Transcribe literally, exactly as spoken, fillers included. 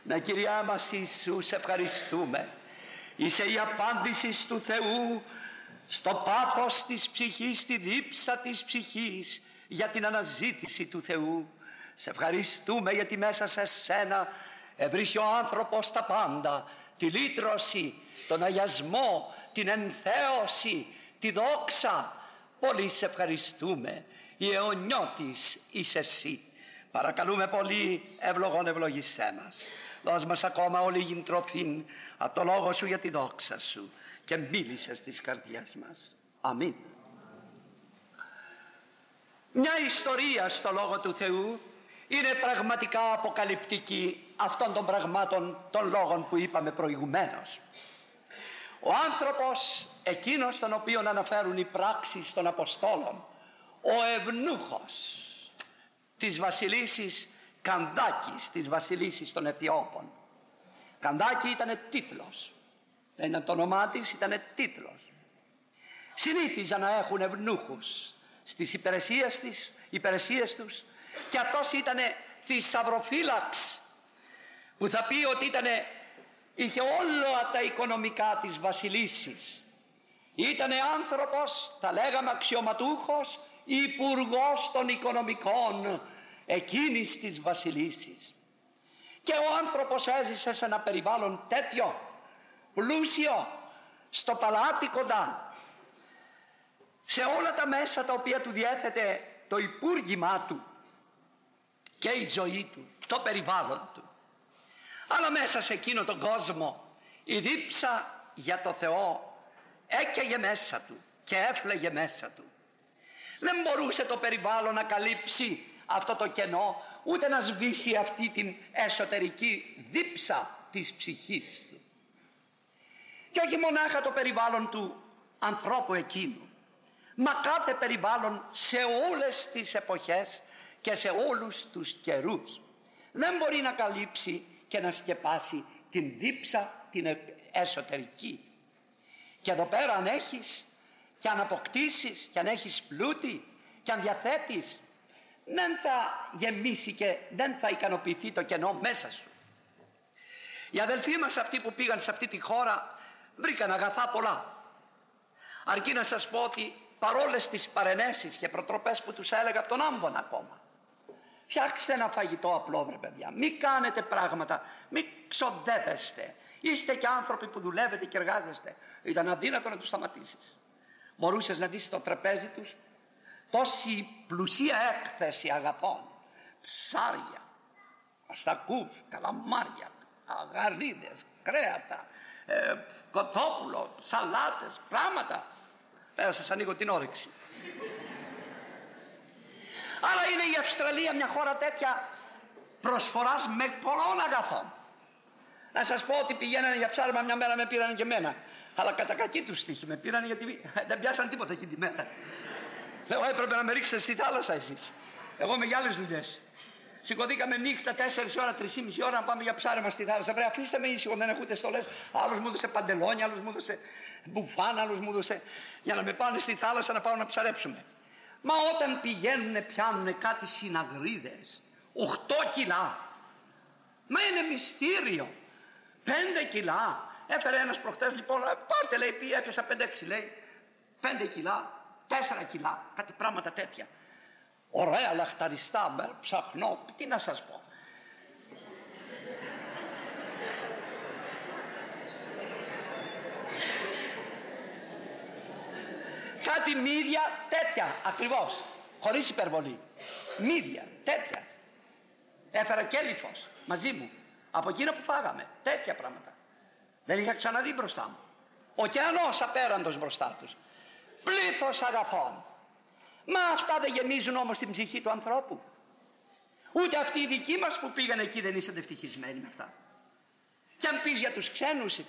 Ναι, Κυρία μας Ιησού, σε ευχαριστούμε. Είσαι η απάντηση του Θεού στο πάθος της ψυχής, στη δίψα της ψυχής, για την αναζήτηση του Θεού. Σε ευχαριστούμε γιατί μέσα σε σένα ευρίσκει ο άνθρωπος τα πάντα, τη λύτρωση, τον αγιασμό, την ενθέωση, τη δόξα. Πολύ σε ευχαριστούμε. Η αιωνιώτης είσαι εσύ. Παρακαλούμε πολύ, ευλογών ευλογήσέ μας. Δώσ' μας ακόμα ολίγην τροφήν από το λόγο σου για τη δόξα σου, και μίλησε στις καρδιές μας. Αμήν. Μια ιστορία στο Λόγο του Θεού είναι πραγματικά αποκαλυπτική αυτών των πραγμάτων, των λόγων που είπαμε προηγουμένως. Ο άνθρωπος εκείνος τον οποίον αναφέρουν οι πράξεις των Αποστόλων, ο ευνούχος της βασιλίσσης Καντάκης, της βασιλίσσης των Αιθιώπων. Καντάκη ήτανε τίτλος, δεν ήταν το όνομά της, ήτανε τίτλος. Συνήθιζαν να έχουν ευνούχους στις υπηρεσίες, της, υπηρεσίες τους, και αυτός ήτανε θησαυροφύλαξ, που θα πει ότι ήτανε, είχε όλα τα οικονομικά της βασιλίσσης. Ήτανε άνθρωπος, θα λέγαμε αξιωματούχος, υπουργός των οικονομικών εκείνης της βασιλίσσης. Και ο άνθρωπος έζησε σε ένα περιβάλλον τέτοιο, πλούσιο, στο παλάτι κοντά, σε όλα τα μέσα τα οποία του διέθετε το υπούργημά του και η ζωή του, το περιβάλλον του. Αλλά μέσα σε εκείνο τον κόσμο η δίψα για το Θεό έκαιγε μέσα του και έφλεγε μέσα του. Δεν μπορούσε το περιβάλλον να καλύψει αυτό το κενό, ούτε να σβήσει αυτή την εσωτερική δίψα της ψυχής του. Και όχι μονάχα το περιβάλλον του ανθρώπου εκείνου, μα κάθε περιβάλλον σε όλες τις εποχές και σε όλους τους καιρούς δεν μπορεί να καλύψει και να σκεπάσει την δίψα την εσωτερική. Και εδώ πέρα, αν έχεις και αν αποκτήσεις και αν έχεις πλούτη και αν διαθέτεις, δεν θα γεμίσει και δεν θα ικανοποιηθεί το κενό μέσα σου. Οι αδελφοί μας αυτοί που πήγαν σε αυτή τη χώρα βρήκαν αγαθά πολλά. Αρκεί να σας πω ότι παρόλες τις παρενέσεις και προτροπές που τους έλεγα από τον Άμβονα ακόμα, φτιάξτε ένα φαγητό απλό, βρε παιδιά, μην κάνετε πράγματα, μην ξοδεύεστε, είστε και άνθρωποι που δουλεύετε και εργάζεστε. Ήταν αδύνατο να τους σταματήσεις. Μπορούσες να δεις στο τραπέζι τους τόση πλουσία έκθεση αγαθών, ψάρια, αστακούς, καλαμάρια, αγαρίδες, κρέατα, ε, κοτόπουλο, σαλάτες, πράγματα. Ε, σας ανοίγω την όρεξη. Αλλά είναι η Αυστραλία μια χώρα τέτοια προσφοράς με πολλών αγαθών. Να σας πω ότι πηγαίνανε για ψάρμα, μια μέρα με πήραν και εμένα, αλλά κατά κακή τους τύχη με πήραν, γιατί δεν πιάσαν τίποτα εκείνη τη μέρα. Λέω, έπρεπε να με ρίξετε στη θάλασσα εσείς. Εγώ με για άλλες δουλειές. Σηκωθήκαμε νύχτα τέσσερις ώρα, τρεις και μισή ώρα να πάμε για ψάρεμα στη θάλασσα. Πρέπει αφήστε με ήσυχο, δεν έχω ούτε στολές. Άλλος μου έδωσε παντελόνια, άλλος μου έδωσε μπουφάν, άλλος μου έδωσε για να με πάνε στη θάλασσα να πάω να ψαρέψουμε. Μα όταν πηγαίνουν πιάνουν κάτι συναγρίδες, οχτώ κιλά. Μα είναι μυστήριο. Πέντε κιλά. Έφερε ένας προχτές, λοιπόν, πάρτε, λέει, πει, έπιασα πέντε έξι, λέει. Πέντε κιλά. Τέσσερα κιλά, κάτι πράγματα τέτοια. Ωραία λαχταριστά, με ψαχνώ, τι να σας πω. Κάτι μύδια τέτοια, ακριβώς, χωρίς υπερβολή. Μύδια τέτοια. Έφερα και λιφός μαζί μου, από εκείνο που φάγαμε, τέτοια πράγματα. Δεν είχα ξαναδεί μπροστά μου. Ωκεανός απέραντος μπροστά τους. Πλήθος αγαθών. Μα αυτά δεν γεμίζουν όμως την ψυχή του ανθρώπου. Ούτε αυτοί οι δικοί μας που πήγαν εκεί δεν είσαστε ευτυχισμένοι με αυτά. Και αν πεις για τους ξένους